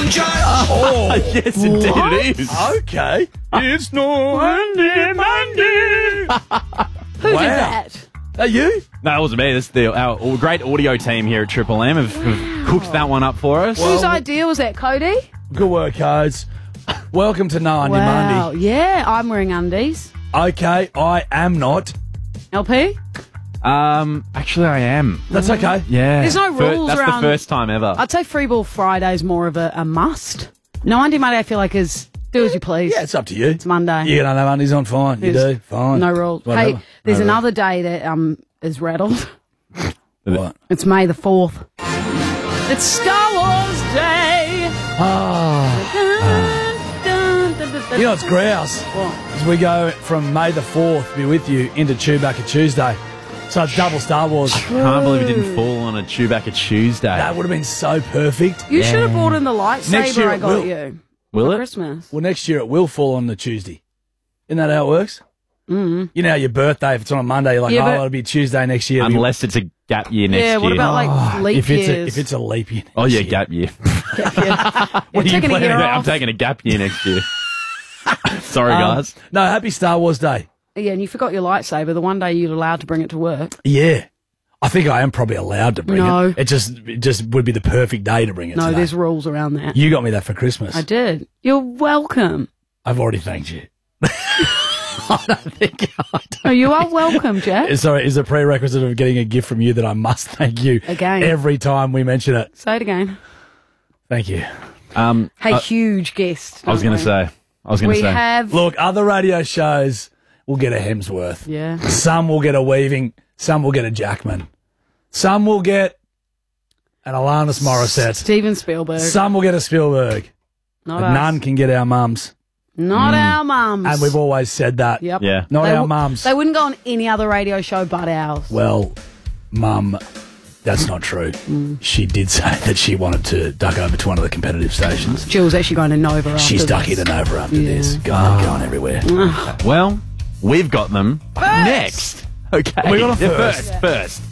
Joe. Oh, Yes, indeed it is. okay. It's no Monday. Who did that? Are you? No, it wasn't me. This is our great audio team here at Triple M have cooked that one up for us. Whose idea was that, Cody? Good work, Codes. Welcome to No Undie Wow. Monday. Yeah, I'm wearing undies. Okay, I am not. LP? Actually, I am. That's okay. Yeah. There's no rules That's around- the first time ever. I'd say Freeball Friday's more of a must. No Undie Monday, I feel like, is do as you please. Yeah, it's up to you. It's Monday. You don't have undies on, fine. You There's do, fine. No rules. Whatever. Hey, there's No rules. another day that is rattled. What? It's May the 4th. It's Star Wars Day. You know, it's grouse. What? As we go from May the 4th, be with you, into Chewbacca Tuesday. So it's double Star Wars. Can't believe it didn't fall on a Chewbacca Tuesday. That would have been so perfect. You should have brought in the Next lightsaber year I it got will. you Will for it? Christmas. Well, next year it will fall on the Tuesday. Isn't that how it works? Mm-hmm. You know, your birthday, if it's on a Monday, you're like, Yeah, but- it'll be Tuesday next year. It'll be- Unless it's a gap year next Yeah, year. what about like leap if it's years? if it's a leap year. Oh, yeah, next year. gap year. You're taking a planning year to- I'm off. taking a gap year next year. Sorry, guys. No, happy Star Wars Day. Yeah, and you forgot your lightsaber. The one day you're allowed to bring it to work. Yeah. I think I am probably allowed to bring No. it. It just would be the perfect day to bring it No, today. there's rules around that. You got me that for Christmas. I did. You're welcome. I've already thanked you. I don't think I Oh, you are welcome, Jack. Sorry, is a prerequisite of getting a gift from you that I must thank you Again. every time we mention it. Say it again. Thank you. Hey, huge guest. I was don't going to we? say. I was going to We say. have. Look, other radio shows will get a Hemsworth. Yeah. Some will get a Weaving. Some will get a Jackman. Some will get an Alanis Morissette. Steven Spielberg. Some will get a Spielberg. Not But us. none can get our mums. Not our mums. And we've always said that. Yep. Yeah. Not They our w- mums. They wouldn't go on any other radio show but ours. Well, Mum, that's not true. She did say that she wanted to duck over to one of the competitive stations. Jill's actually going to Nova after She's this. ducking it over after Yeah. this. Going everywhere. Well, we've got them next. Okay. We got 'em Yeah, first. First.